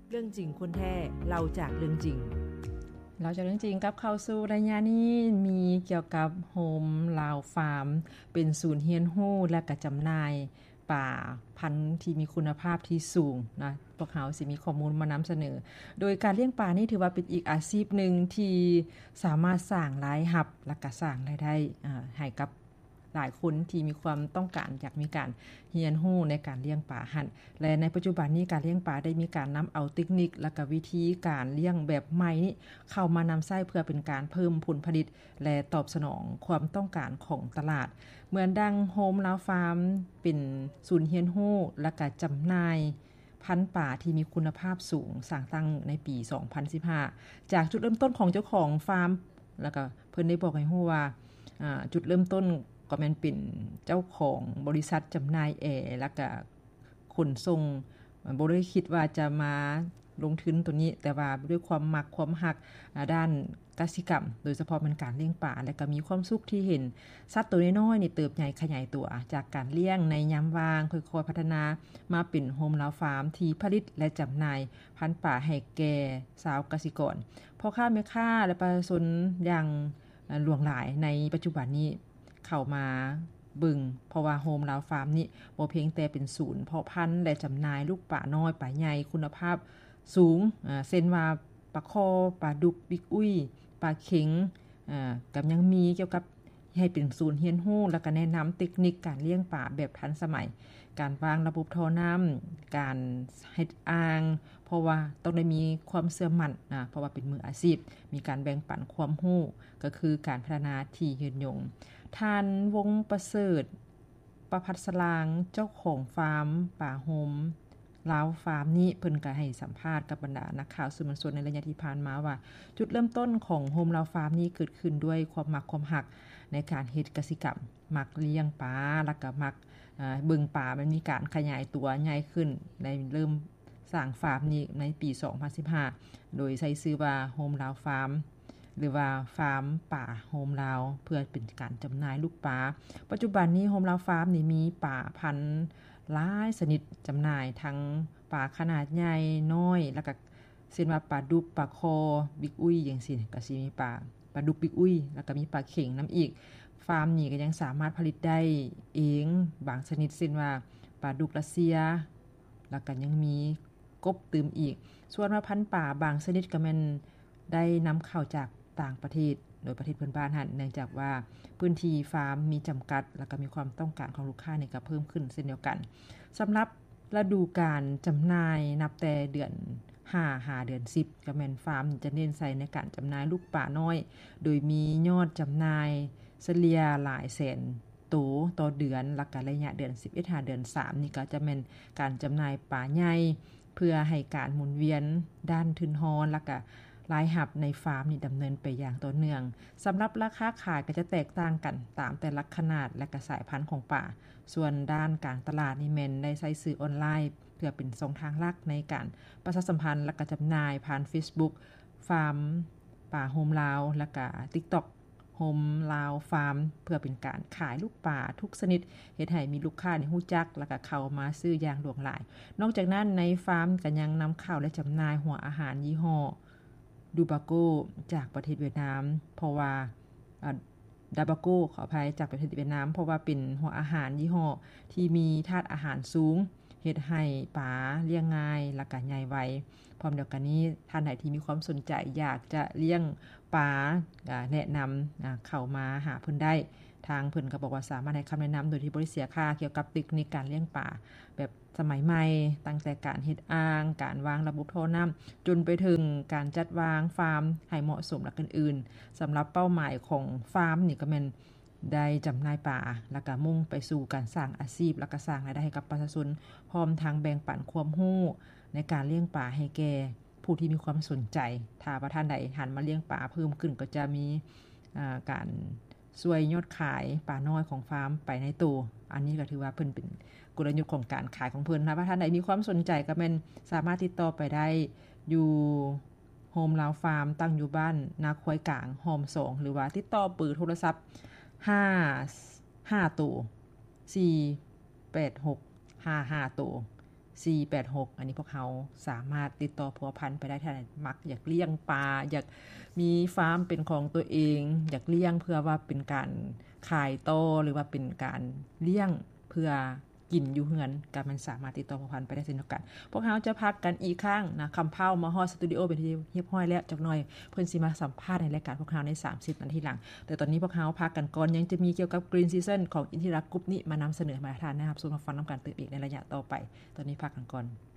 เรื่องจริงคนแท้เราจากเรื่องจริงเราจะเรื่องจริงกับเข้าสู่ระยะนี้มีเกี่ยวกับโฮมลาวฟาร์มเป็นศูนย์เรียนรู้และก็จำหน่ายป่าพันธุ์ที่มีคุณภาพที่สูงนะพวกเราสิมีข้อมูลมานำเสนอโดยการเลี้ยงป่านี่ถือว่าเป็นอีกอาชีพหนึ่งที่สามารถสร้างรายรับและก็สร้างรายได้ให้กับหลายคนที่มีความต้องการอยากมีการเรียนรู้ในการเลี้ยงป่าหั่นและในปัจจุบันนี้การเลี้ยงป่าได้มีการนำเอาเทคนิคและก็วิธีการเลี้ยงแบบใหม่นี้เข้ามานำใช้เพื่อเป็นการเพิ่มผลผลิตและตอบสนองความต้องการของตลาดเหมือนดังโฮมลาวฟาร์มเป็นศูนย์เรียนรู้และก็จำหน่ายพันธุ์ป่าที่มีคุณภาพสูงสร้างตั้งในปี 2015 จากจุดเริ่มต้นของเจ้าของฟาร์มแล้วก็เพิ่นได้บอกให้รู้ว่าจุดเริ่มต้นก็แม่นเป็นเจ้าของบริษัทจำหน่ายแอร์แล้วก็ขนส่งบ่ได้คิดว่าจะมาลงทุนตัวนี้แต่ว่าด้วยความมักความฮักด้านกสิกรรมโดยเฉพาะมันการเลี้ยงป่าและก็มีความสุขที่เห็นสัตว์ตัวน้อยๆนี่เติบใหญ่ขยายตัวจากการเลี้ยงในยามว่างค่อยๆพัฒนามาเป็นโฮมลาวฟาร์มที่ผลิตและจำหน่ายพันธุ์ป่าให้แก่ชาวเกษตรกรพ่อค้าแม่ค้าและประชาชนอย่างหลวงหลายในปัจจุบันนี้เข้ามาบึงเพราะว่าโฮมลาวฟาร์มนี่บ่เพียงแต่เป็นศูนย์เพาะพันธุ์และจำหน่ายลูกป่าน้อยป่าใหญ่คุณภาพสูงเช่นว่าปลาคอปลาดุกบิ๊กอุ้ยปลาเข็งกับยังมีเกี่ยวกับให้เป็นศูนย์เรียนรู้แล้วก็แนะนำเทคนิคการเลี้ยงป่าแบบทันสมัยการวางระบบท่อน้ำการเฮ็ดอ่างเพราะว่าต้องได้มีความเชื่อมั่นเพราะว่าเป็นมืออาชีพมีการแบ่งปันความรู้ก็คือการพัฒนาที่ยืนยงท่านวงประเสริฐประภัสลางเจ้าของฟาร์มป่าโฮมลาวฟาร์มนี้เพิ่นก็ให้สัมภาษณ์กับบรรดานักข่าวสื่อมวลชนในระยะที่ผ่านมาว่าจุดเริ่มต้นของโฮมลาวฟาร์มนี้เกิดขึ้นด้วยความมักความฮักในการเฮ็ดกสิกรรมมักเลี้ยงปลาแล้วก็มักเบิ่งป่ามันมีการขยายตัวใหญ่ขึ้นได้เริ่มสร้างฟาร์มนี้ในปี 2015 โดยใช้ชื่อว่าโฮมลาวฟาร์มหรือว่าฟาร์มป่าโฮมลาวเพื่อเป็นการจำหน่ายลูกปลาปัจจุบันนี้โฮมลาวฟาร์มนี่มีป่าพันธุ์หลายชนิดจำหน่ายทั้งป่าขนาดใหญ่น้อยแล้วก็เช่นว่าปลาดุกปลาคอบิ๊กอุ้ยจังซี่ก็สิมีปลาดุกบิ๊กอุ้ยแล้วก็มีปลาเข็งนําอีกฟาร์มนี้ก็ยังสามารถผลิตได้เองบางชนิดเช่นว่าปลาดุกรัสเซียแล้วก็ยังมีกบตืมอีกส่วนว่าพันธุ์ป่าบางชนิดก็แม่นได้นําเข้าจากต่างประเทศโดยประเทศเพื่อนบ้านหั่นเนื่องจากว่าพื้นที่ฟาร์มมีจำกัดแล้วก็มีความต้องการของลูกค้านี่ก็เพิ่มขึ้นเช่นเดียวกันสำหรับฤดูกาลจำหน่ายนับแต่เดือน5 5เดือน10ก็แม่นฟาร์มจะเน้นใส่ในการจำหน่ายลูกป่าน้อยโดยมียอดจำหน่ายเฉลี่ยหลายแสนตัวต่อเดือนแล้วก็ระยะเดือน11 5เดือน3นี่ก็จะแม่นการจำหน่ายป่าใหญ่เพื่อให้การหมุนเวียนด้านทุนฮ้อนแล้วก็รายรับในฟาร์มนี่ดําเนินไปอย่างต่อเนื่องสำหรับราคาขายก็จะแตกต่างกันตามแต่ละขนาดและก็สายพันธุ์ของป่าส่วนด้านการตลาดนี่แม่นได้ใช้สื่อออนไลน์เพื่อเป็นช่องทางหลักในการประชาสัมพันธ์และก็จำหน่ายผ่าน Facebook ฟาร์มป่าโฮมลาวและก็ TikTok โฮมลาวฟาร์มเพื่อเป็นการขายลูกป่าทุกชนิดเฮ็ดให้มีลูกค้าที่รู้จักแล้วก็เข้ามาซื้ออย่างหลวงหลายนอกจากนั้นในฟาร์มก็ยังนําเข้าและจำหน่ายหัวอาหารยี่ห้อดูบาโกจากประเทศเวียดนามเพราะว่าดาบาโกขออภัยจากประเทศเวียดนามเพราะว่าเป็นหัวอาหารยี่ห้อที่มีธาตุอาหารสูงเฮ็ดให้ปลาเลี้ยงง่ายและก็ใหญ่ไวพร้อมเดียวกันนี้ท่านใดที่มีความสนใจอยากจะเลี้ยงปลาแนะนําเข้ามาหาเพิ่นได้ทางเพิ่นก็บอกว่าสามารถให้คําแนะนําโดยที่บ่ได้เสียค่าเกี่ยวกับเทคนิคการเลี้ยงปลาแบบสมัยใหม่ตั้งแต่การเฮ็ดอ่างการวางระบบท่อน้ำจนไปถึงการจัดวางฟาร์มให้เหมาะสมและอื่นๆสำหรับเป้าหมายของฟาร์มนี่ก็แม่นได้จำหน่ายปลาแล้วก็มุ่งไปสู่การสร้างอาชีพและก็สร้างรายได้ให้กับประชาชนพร้อมทางแบ่งปันความรู้ในการเลี้ยงปลาให้แก่ผู้ที่มีความสนใจถ้าว่าท่านใดหันมาเลี้ยงปลาเพิ่มขึ้นก็จะมีการช่วยยอดขายปลาน้อยของฟาร์มไปในตัวอันนี้ก็ถือว่าเพิ่นเป็นกลยุทธ์ของการขายของเพิ่นถ้าว่าท่านใดมีความสนใจก็แม่นสามารถติดต่อไปได้อยู่โฮมลาวฟาร์มตั้งอยู่บ้านนาคอยกลางหอม2หรือว่าติดต่อเบอร์โทรศัพท์5ตัว48655ตัว 486อันนี้พวกเขาสามารถติดต่อพัวพันไปได้ถ้ามักอยากเลี้ยงปลาอยากมีฟาร์มเป็นของตัวเองอยากเลี้ยงเพื่อว่าเป็นการขายต่อหรือว่าเป็นการเลี้ยงเพื่อกินอยู่เฮือนก็มันสามารถติดต่อพัวพันไปได้เช่นเดียวกันพวกเขาจะพักกันอีกครั้งนะคำเผามาฮอดสตูดิโอเป็นที่เรียบร้อยแล้วจักหน่อยเพิ่นสิมาสัมภาษณ์ในรายการพวกเขาใน30นาทีหลังแต่ตอนนี้พวกเขาพักกันก่อนยังจะมีเกี่ยวกับ Green Season ของอินทิรักกรุ๊ปนี้มานำเสนอมาทานนะครับส่วนมาฟังนำการตื่นอีกในระยะต่อไปตอนนี้พักกันก่อน